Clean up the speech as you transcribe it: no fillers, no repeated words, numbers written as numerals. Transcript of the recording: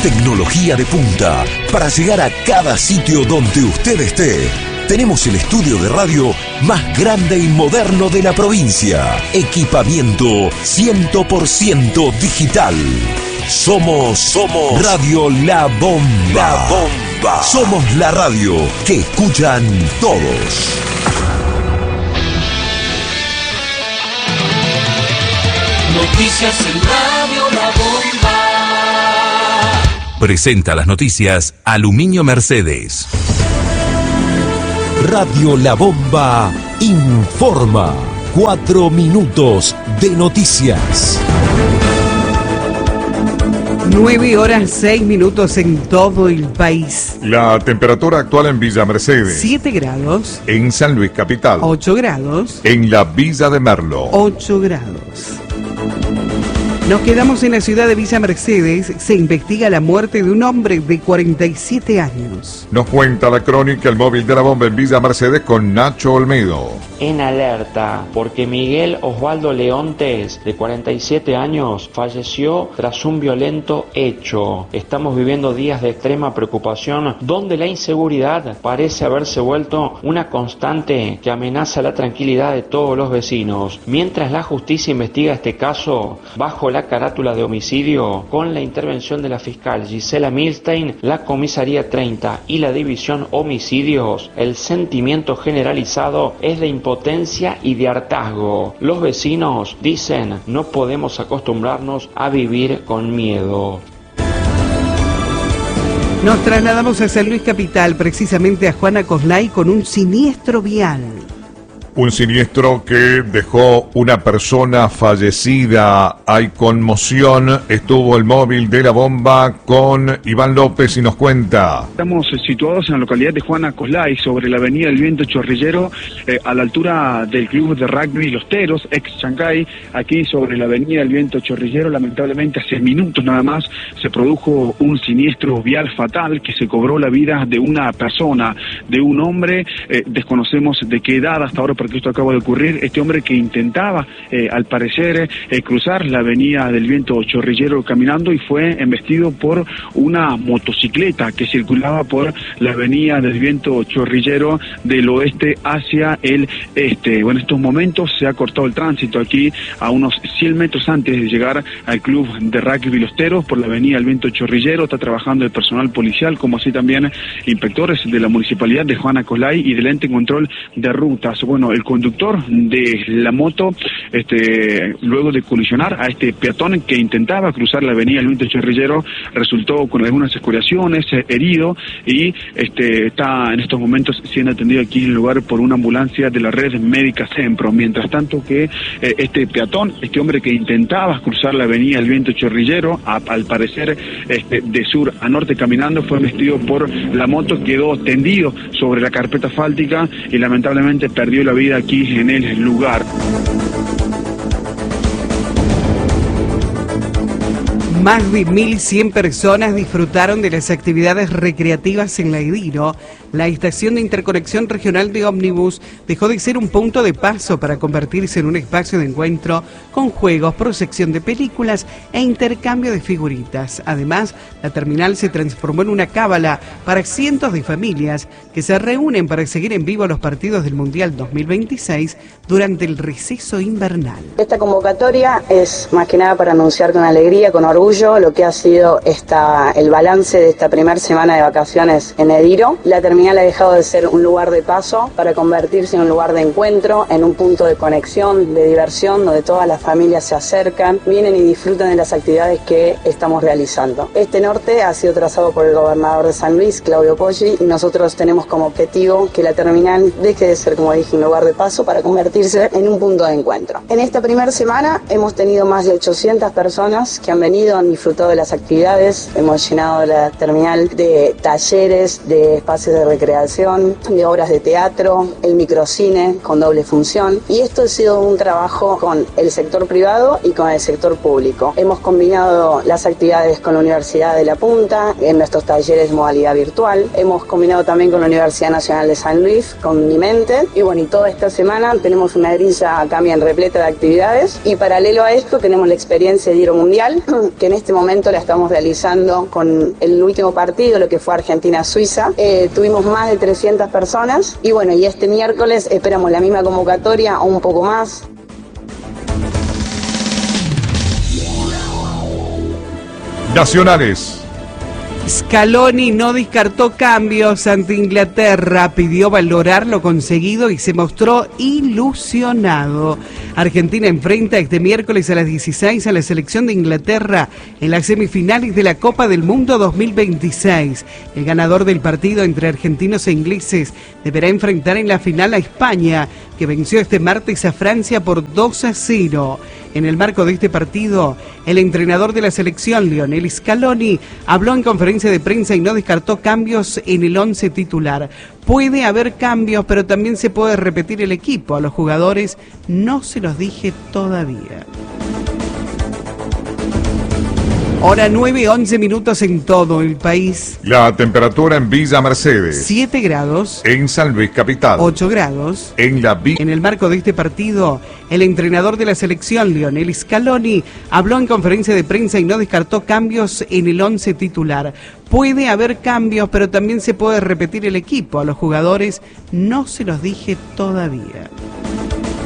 Tecnología de punta para llegar a cada sitio donde usted esté. Tenemos el estudio de radio más grande y moderno de la provincia. Equipamiento 100% digital. Somos Radio La Bomba. La Bomba. Somos la radio que escuchan todos. Noticias en Radio La Bomba. Presenta las noticias Aluminio Mercedes. Radio La Bomba informa. 4 minutos de noticias. 9:06 en todo el país. La temperatura actual en Villa Mercedes: 7 grados. En San Luis Capital: 8 grados. En la Villa de Merlo: 8 grados. Nos quedamos en la ciudad de Villa Mercedes. Se investiga la muerte de un hombre de 47 años. Nos cuenta la crónica El Móvil de la Bomba en Villa Mercedes con Nacho Olmedo. En alerta, porque Miguel Osvaldo Leontes, de 47 años, falleció tras un violento hecho. Estamos viviendo días de extrema preocupación, donde la inseguridad parece haberse vuelto una constante que amenaza la tranquilidad de todos los vecinos. Mientras la justicia investiga este caso, bajo la carátula de homicidio, con la intervención de la fiscal Gisela Milstein, la comisaría 30 y la división homicidios, el sentimiento generalizado es de impotencia y de hartazgo. Los vecinos dicen: no podemos acostumbrarnos a vivir con miedo. Nos trasladamos a San Luis Capital, precisamente a Juana Coslay, con un siniestro vial. Un siniestro que dejó una persona fallecida. Hay conmoción. Estuvo el Móvil de la Bomba con Iván López y nos cuenta. Estamos situados en la localidad de Juana Coslay, sobre la avenida del Viento Chorrillero, a la altura del club de rugby Los Teros, ex Chancay. Aquí sobre la avenida del Viento Chorrillero, lamentablemente hace minutos nada más, se produjo un siniestro vial fatal que se cobró la vida de una persona, de un hombre. Desconocemos de qué edad hasta ahora, porque esto acaba de ocurrir. Este hombre que intentaba, al parecer, cruzar la avenida del Viento Chorrillero caminando, y fue embestido por una motocicleta que circulaba por la avenida del Viento Chorrillero del oeste hacia el este. Bueno, en estos momentos se ha cortado el tránsito aquí a unos 100 metros antes de llegar al club de rugby Los Teros, por la avenida del Viento Chorrillero. Está trabajando el personal policial, como así también inspectores de la municipalidad de Juana Coslay y del ente control de rutas. Bueno, el conductor de la moto, luego de colisionar a este peatón que intentaba cruzar la avenida del Viento Chorrillero, resultó con algunas escoriaciones, herido, y está en estos momentos siendo atendido aquí en el lugar por una ambulancia de la red médica Sempro. Mientras tanto que este peatón, este hombre que intentaba cruzar la avenida del Viento Chorrillero, al parecer de sur a norte caminando, fue embestido por la moto, quedó tendido sobre la carpeta asfáltica y lamentablemente perdió la vida aquí en el lugar. Más de 1.100 personas disfrutaron de las actividades recreativas en La Ediro. La estación de interconexión regional de ómnibus dejó de ser un punto de paso para convertirse en un espacio de encuentro con juegos, proyección de películas e intercambio de figuritas. Además, la terminal se transformó en una cábala para cientos de familias que se reúnen para seguir en vivo los partidos del Mundial 2026 durante el receso invernal. Esta convocatoria es más que nada para anunciar con alegría, con orgullo, lo que ha sido el balance de esta primera semana de vacaciones en Ediro. La terminal ha dejado de ser un lugar de paso para convertirse en un lugar de encuentro, en un punto de conexión, de diversión, donde todas las familias se acercan, vienen y disfrutan de las actividades que estamos realizando. Este norte ha sido trazado por el gobernador de San Luis, Claudio Poggi, y nosotros tenemos como objetivo que la terminal deje de ser, como dije, un lugar de paso para convertirse en un punto de encuentro. En esta primera semana hemos tenido más de 800 personas que han venido, han disfrutado de las actividades. Hemos llenado la terminal de talleres, de espacios de recreación, de obras de teatro, el microcine con doble función, y esto ha sido un trabajo con el sector privado y con el sector público. Hemos combinado las actividades con la Universidad de La Punta en nuestros talleres de modalidad virtual. Hemos combinado también con la Universidad Nacional de San Luis, con Mi Mente, y bueno, y toda esta semana tenemos una grilla también repleta de actividades, y paralelo a esto tenemos la experiencia de Ediro Mundial, que en este momento la estamos realizando con el último partido, lo que fue Argentina-Suiza. Tuvimos más de 300 personas y bueno, y este miércoles esperamos la misma convocatoria o un poco más. Nacionales. Scaloni no descartó cambios ante Inglaterra, pidió valorar lo conseguido y se mostró ilusionado. Argentina enfrenta este miércoles a las 16 a la selección de Inglaterra en las semifinales de la Copa del Mundo 2026. El ganador del partido entre argentinos e ingleses deberá enfrentar en la final a España, que venció este martes a Francia por 2-0. En el marco de este partido, el entrenador de la selección, Lionel Scaloni, habló en conferencia de prensa y no descartó cambios en el 11 titular. Puede haber cambios, pero también se puede repetir el equipo. A los jugadores no se los dije todavía. Hora 9:11 minutos en todo el país. La temperatura en Villa Mercedes. 7 grados. En San Luis Capital. 8 grados. En